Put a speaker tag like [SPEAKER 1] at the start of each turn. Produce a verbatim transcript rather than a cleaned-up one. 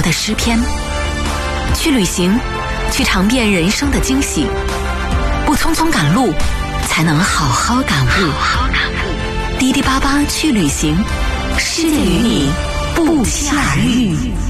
[SPEAKER 1] 的诗篇。去旅行，去尝遍人生的惊喜，不匆匆赶路，才能好好感悟。好好感悟。滴滴八八去旅行，世界与你不期而遇。